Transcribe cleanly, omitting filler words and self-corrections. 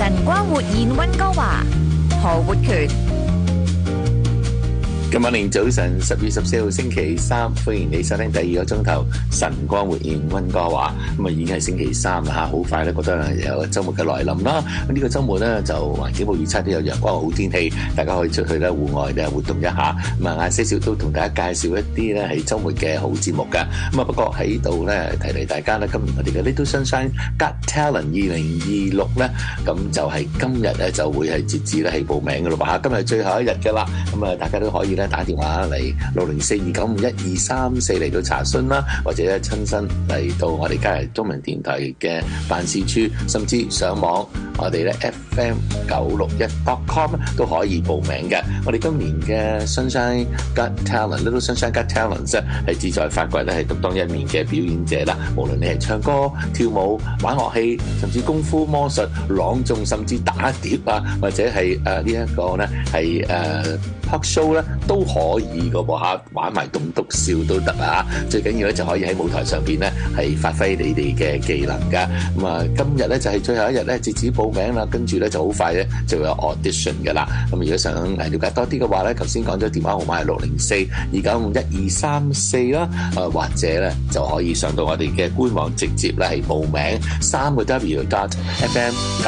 晨光活現溫哥華，何活權。 今晚早晨10月14號星期三，歡迎你收聽第二個鐘頭晨光活現溫哥華。咁啊已經係星期三啦，好快咧，覺得有週末嘅來臨啦。呢個週末咧就環境部預測都有陽光好天氣，大家可以出去咧戶外嘅活動一下。咁啊晏些少都同大家介紹一啲咧係週末嘅好節目㗎。咁啊不過喺度咧提大家咧，今年我哋嘅 Little Sunshine Got Talent 2026咧，咁就係今日咧就會係截止咧係報名㗎啦。今日最後一日㗎啦，咁啊大家都可以打電話嚟604-295-1234嚟到查詢啦，或者咧親身嚟到我哋加拿大中文電台嘅辦事處，甚至上網我哋咧 FM961.com 都可以報名嘅。我哋今年嘅 Sunshine Got Talent、Little Sunshine Got Talent 咧係志在發掘咧係獨當一面嘅表演者啦。無論你係唱歌、跳舞、玩樂器，甚至功夫、魔術、朗誦，甚至打碟啊，或者係呢一個咧係talk show 咧都可以㗎噃嚇，玩埋棟篤笑都得啊！最緊要咧就可以喺舞台上邊咧係發揮你哋嘅技能㗎。咁啊，今日咧就係最後一日咧，截止報名啦，跟住咧就好快咧就有 audition 㗎啦。咁如果想了解多啲嘅話咧，頭先講咗電話號碼係604-295-1234啦，或者咧就可以上到我哋嘅官網直接咧係報名，3個W.FM